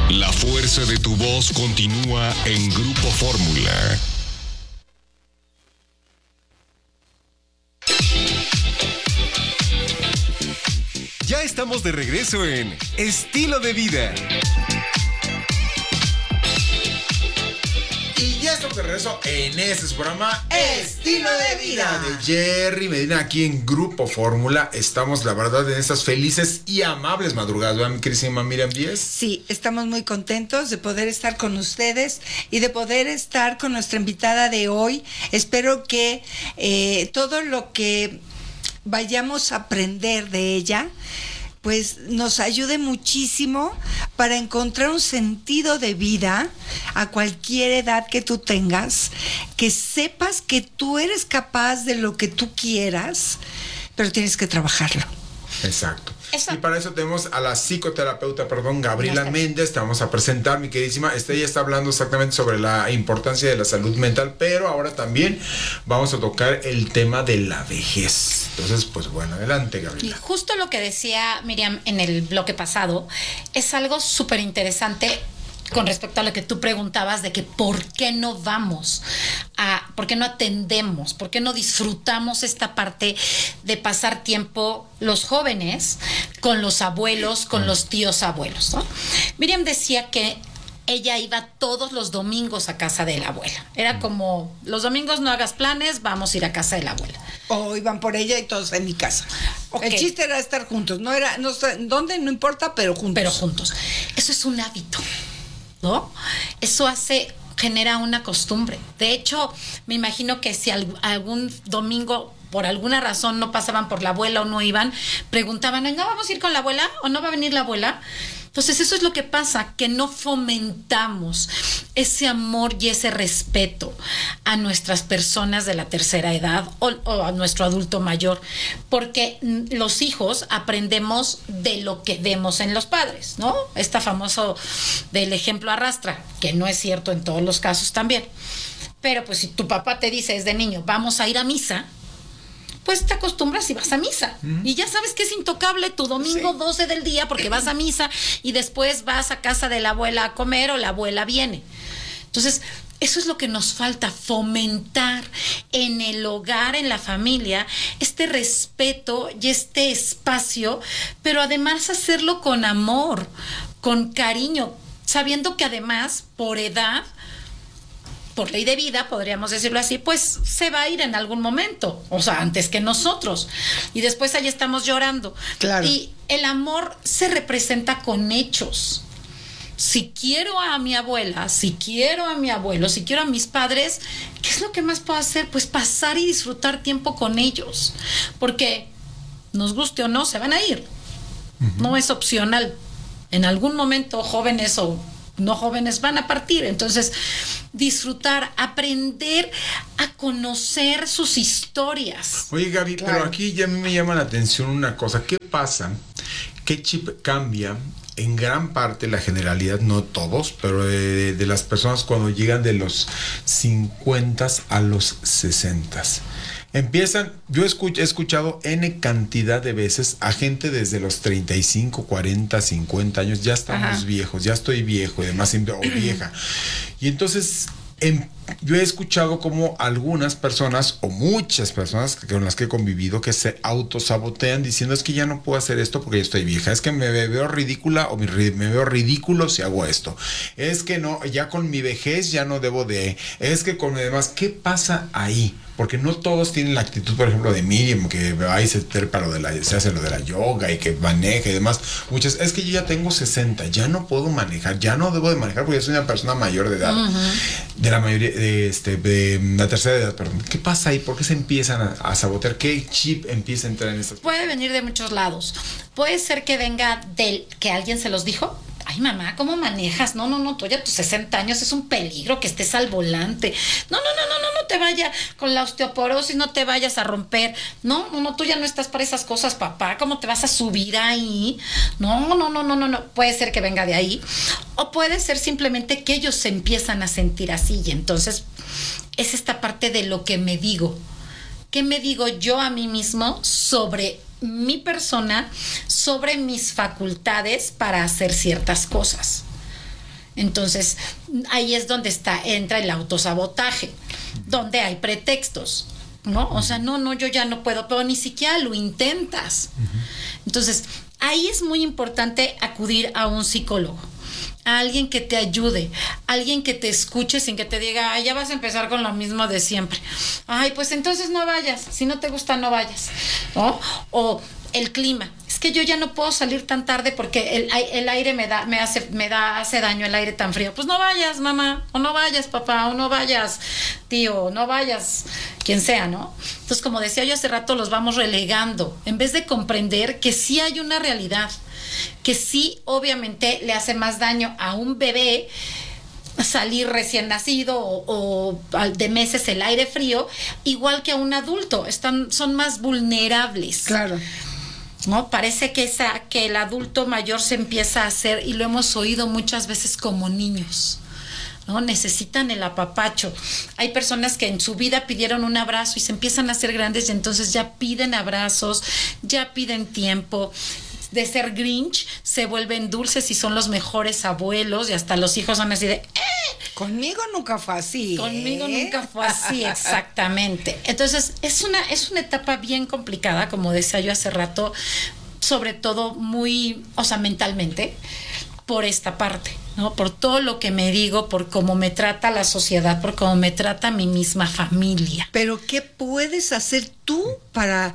La fuerza de tu voz continúa en Grupo Fórmula. Ya estamos de regreso en Estilo de Vida. Y ya estamos de regreso en este programa Estilo de Vida de Jerry Medina aquí en Grupo Fórmula. Estamos, la verdad, en estas felices y amables madrugadas, ¿verdad, mi queridísima Miriam Díez? Sí, estamos muy contentos de poder estar con ustedes y de poder estar con nuestra invitada de hoy. Espero que todo lo que vayamos a aprender de ella pues nos ayude muchísimo para encontrar un sentido de vida a cualquier edad que tú tengas, que sepas que tú eres capaz de lo que tú quieras, pero tienes que trabajarlo. Exacto. Y para eso tenemos a la psicoterapeuta, Gabriela Méndez. Te vamos a presentar, mi queridísima. Ella está hablando exactamente sobre la importancia de la salud mental, pero ahora también vamos a tocar el tema de la vejez. Entonces, pues bueno, adelante, Gabriela. Y justo lo que decía Miriam en el bloque pasado es algo súper interesante con respecto a lo que tú preguntabas de que por qué no vamos por qué no atendemos, por qué no disfrutamos esta parte de pasar tiempo los jóvenes con los abuelos, con los tíos abuelos, ¿no? Miriam decía que ella iba todos los domingos a casa de la abuela. Era como, los domingos no hagas planes, vamos a ir a casa de la abuela. O iban por ella y todos en mi casa. Okay. El chiste era estar juntos, no sé dónde, no importa, pero juntos. Pero juntos. Eso es un hábito, ¿no? Eso genera una costumbre. De hecho, me imagino que si algún domingo por alguna razón no pasaban por la abuela o no iban, preguntaban, ¿no vamos a ir con la abuela o no va a venir la abuela? Entonces eso es lo que pasa, que no fomentamos ese amor y ese respeto a nuestras personas de la tercera edad o a nuestro adulto mayor, porque los hijos aprendemos de lo que vemos en los padres, ¿no? Esta famoso del ejemplo arrastra, que no es cierto en todos los casos también. Pero pues si tu papá te dice desde niño, vamos a ir a misa, pues te acostumbras y vas a misa. Y ya sabes que es intocable tu domingo 12 del día porque vas a misa y después vas a casa de la abuela a comer o la abuela viene. Entonces, eso es lo que nos falta, fomentar en el hogar, en la familia, este respeto y este espacio, pero además hacerlo con amor, con cariño, sabiendo que además, por edad, por ley de vida, podríamos decirlo así, pues se va a ir en algún momento, o sea, antes que nosotros, y después ahí estamos llorando. Claro. Y el amor se representa con hechos. Si quiero a mi abuela, si quiero a mi abuelo, si quiero a mis padres, ¿qué es lo que más puedo hacer? Pues pasar y disfrutar tiempo con ellos, porque nos guste o no, se van a ir. No es opcional. En algún momento, jóvenes o no jóvenes van a partir. Entonces, disfrutar, aprender a conocer sus historias. Oye, Gaby, claro. Pero aquí ya me llama la atención una cosa. ¿Qué pasa? ¿Qué chip cambia? En gran parte, la generalidad, no todos, pero de las personas cuando llegan de los 50 a los 60. Empiezan, yo he escuchado N cantidad de veces a gente desde los 35, 40, 50 años, ya estamos viejos, ya estoy viejo y demás, o vieja. Y entonces yo he escuchado como algunas personas o muchas personas con las que he convivido que se autosabotean diciendo es que ya no puedo hacer esto porque ya estoy vieja, es que me veo ridícula o me veo ridículo si hago esto, es que no, ya con mi vejez ya no debo de, es que con lo demás, ¿qué pasa ahí? Porque no todos tienen la actitud, por ejemplo, de Miriam, que ahí se trepa se hace lo de la yoga y que maneja y demás. Muchas, es que yo ya tengo 60, ya no puedo manejar, ya no debo de manejar porque ya soy una persona mayor de edad. De la mayoría, de la tercera edad, perdón. ¿Qué pasa ahí? ¿Por qué se empiezan a sabotear? ¿Qué chip empieza a entrar en estas? Puede venir de muchos lados. Puede ser que venga del que alguien se los dijo. Ay, mamá, ¿cómo manejas? No, tú ya tus 60 años es un peligro que estés al volante. No te vayas con la osteoporosis, no te vayas a romper. No, tú ya no estás para esas cosas, papá. ¿Cómo te vas a subir ahí? No. Puede ser que venga de ahí. O puede ser simplemente que ellos se empiezan a sentir así. Y entonces es esta parte de lo que me digo. ¿Qué me digo yo a mí mismo sobre mi persona, sobre mis facultades para hacer ciertas cosas? Entonces, ahí es donde entra el autosabotaje, donde hay pretextos, ¿no? O sea, no, yo ya no puedo, pero ni siquiera lo intentas. Entonces, ahí es muy importante acudir a un psicólogo, a alguien que te ayude, alguien que te escuche sin que te diga, ay, ya vas a empezar con lo mismo de siempre. Ay, pues entonces no vayas, si no te gusta no vayas, ¿no? O el clima, es que yo ya no puedo salir tan tarde porque el aire hace daño, el aire tan frío. Pues no vayas, mamá, o no vayas, papá, o no vayas, tío, o no vayas, quien sea, ¿no? Entonces, como decía yo hace rato, los vamos relegando, en vez de comprender que sí hay una realidad, que sí, obviamente, le hace más daño a un bebé salir recién nacido o de meses el aire frío, igual que a un adulto, son más vulnerables. Claro. ¿No? Parece que el adulto mayor se empieza a hacer, y lo hemos oído muchas veces, como niños, ¿no? Necesitan el apapacho. Hay personas que en su vida pidieron un abrazo y se empiezan a hacer grandes y entonces ya piden abrazos, ya piden tiempo. De ser Grinch se vuelven dulces y son los mejores abuelos, y hasta los hijos son así de Conmigo nunca fue así. Conmigo nunca fue así, exactamente. Entonces, es una etapa bien complicada, como decía yo hace rato, sobre todo muy, o sea, mentalmente, por esta parte, ¿no? Por todo lo que me digo, por cómo me trata la sociedad, por cómo me trata mi misma familia. Pero, ¿qué puedes hacer tú para...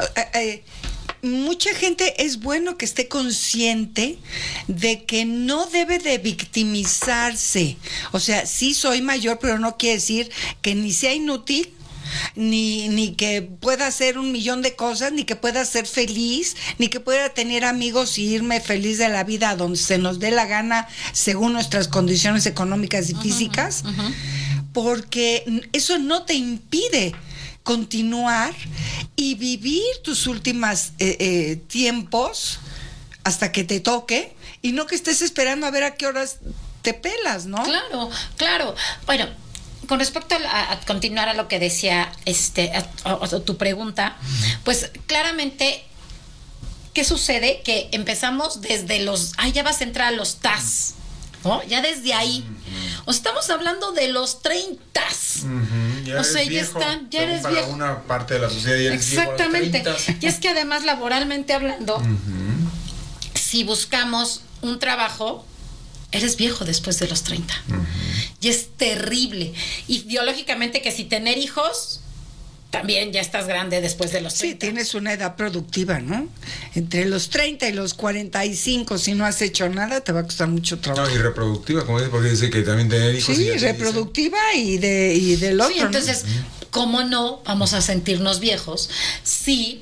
mucha gente es bueno que esté consciente de que no debe de victimizarse. O sea, sí soy mayor, pero no quiere decir que ni sea inútil, ni que pueda hacer 1,000,000 de cosas, ni que pueda ser feliz, ni que pueda tener amigos y irme feliz de la vida a donde se nos dé la gana según nuestras condiciones económicas y físicas, porque eso no te impide continuar y vivir tus últimos tiempos hasta que te toque, y no que estés esperando a ver a qué horas te pelas, ¿no? Claro. Bueno, con respecto a continuar a lo que decía a tu pregunta, pues claramente, ¿qué sucede? Que empezamos desde ya vas a entrar a los TAS, ¿no? Ya desde ahí. O sea, estamos hablando de los 30. Ya o sea, viejo, ya eres para viejo. una parte de la sociedad ya eres Exactamente. viejo a los 30. Y es que además, laboralmente hablando, si buscamos un trabajo, eres viejo después de los 30. Y es terrible. Y biológicamente, que si tener hijos, también ya estás grande después de los 30. Sí, tienes una edad productiva, ¿no? Entre los 30 y los 45, si no has hecho nada, te va a costar mucho trabajo. No, y reproductiva, como dice, porque dice que también tener hijos. Sí, reproductiva y del otro. Sí, entonces, ¿cómo no vamos a sentirnos viejos si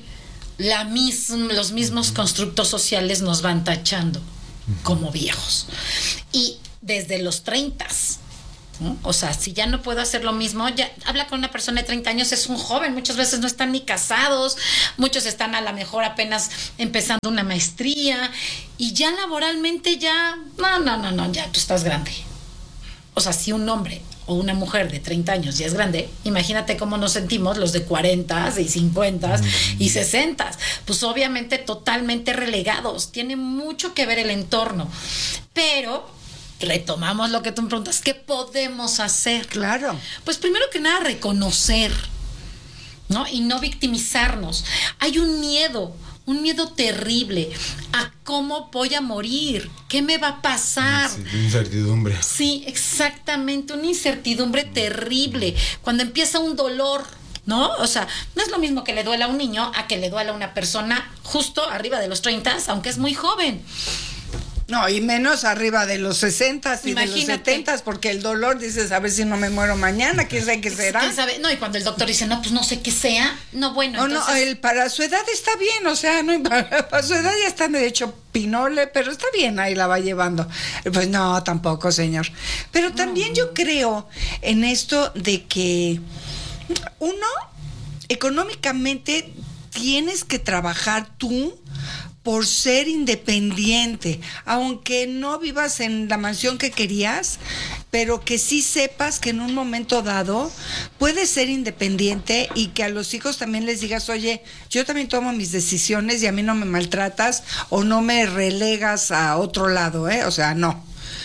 los mismos constructos sociales nos van tachando como viejos? Y desde los 30, ¿no? O sea, si ya no puedo hacer lo mismo, ya habla con una persona de 30 años, es un joven, muchas veces no están ni casados, muchos están a lo mejor apenas empezando una maestría, y ya laboralmente no, ya tú estás grande. O sea, si un hombre o una mujer de 30 años ya es grande, imagínate cómo nos sentimos los de 40 y 50 y 60, pues obviamente totalmente relegados. Tiene mucho que ver el entorno, pero retomamos lo que tú me preguntas, ¿qué podemos hacer? Claro. Pues primero que nada, reconocer, ¿no? Y no victimizarnos. Hay un miedo terrible a cómo voy a morir, qué me va a pasar. Sí, incertidumbre. Sí, exactamente, una incertidumbre terrible. Cuando empieza un dolor, ¿no? O sea, no es lo mismo que le duela a un niño a que le duela a una persona justo arriba de los 30, aunque es muy joven. No, y menos arriba de los 60 y Imagínate. de los 70, porque el dolor, dices, a ver si no me muero mañana, quién sabe qué será. ¿Quién sabe? No, y cuando el doctor dice, no, pues no sé qué sea, no, bueno, entonces... No, para su edad está bien, o sea, no, para su edad ya está de hecho pinole, pero está bien, ahí la va llevando. Pues no, tampoco, señor. Pero también yo creo en esto de que uno, económicamente, tienes que trabajar tú por ser independiente, aunque no vivas en la mansión que querías, pero que sí sepas que en un momento dado puedes ser independiente, y que a los hijos también les digas, oye, yo también tomo mis decisiones y a mí no me maltratas o no me relegas a otro lado, o sea, no.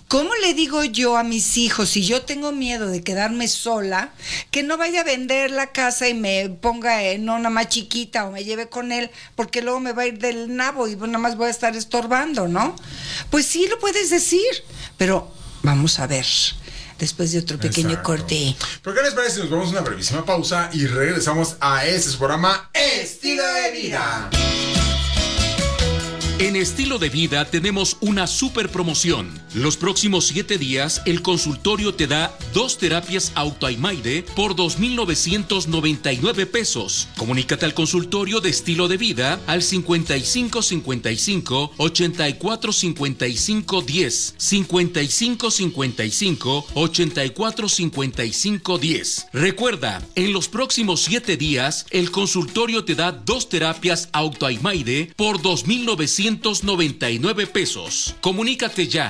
¿Cómo le digo yo a mis hijos, si yo tengo miedo de quedarme sola, que no vaya a vender la casa y me ponga en una más chiquita o me lleve con él, porque luego me va a ir del nabo y nada más voy a estar estorbando, ¿no? Pues sí lo puedes decir, pero vamos a ver, después de otro pequeño Exacto. corte. ¿Pero qué les parece si nos vamos a una brevísima pausa y regresamos a este su programa Estilo de Vida? En Estilo de Vida tenemos una super promoción. Los próximos 7 días, el consultorio te da 2 terapias Autoimaide por 2,999 pesos. Comunícate al consultorio de Estilo de Vida al 5555 84 55 10, 5555 84 55 10. Recuerda, en los próximos 7 días, el consultorio te da 2 terapias Autoimaide por 2,999 pesos. Comunícate ya.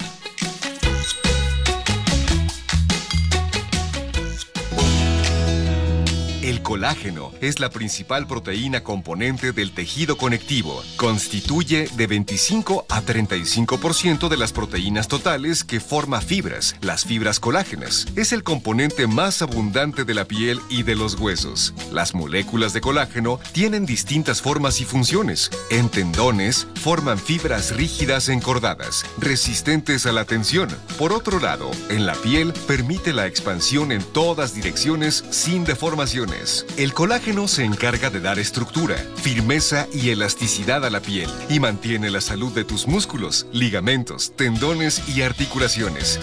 El colágeno es la principal proteína componente del tejido conectivo. Constituye de 25 a 35% de las proteínas totales que forma fibras, las fibras colágenas. Es el componente más abundante de la piel y de los huesos. Las moléculas de colágeno tienen distintas formas y funciones. En tendones, forman fibras rígidas encordadas, resistentes a la tensión. Por otro lado, en la piel, permite la expansión en todas direcciones sin deformaciones. El colágeno se encarga de dar estructura, firmeza y elasticidad a la piel y mantiene la salud de tus músculos, ligamentos, tendones y articulaciones.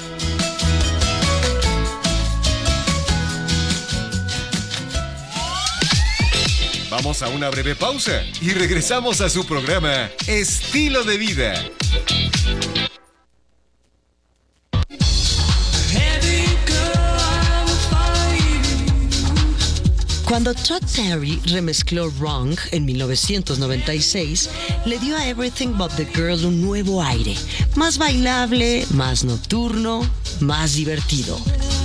Vamos a una breve pausa y regresamos a su programa Estilo de Vida. Cuando Todd Terry remezcló Wrong en 1996, le dio a Everything But the Girl un nuevo aire, más bailable, más nocturno, más divertido.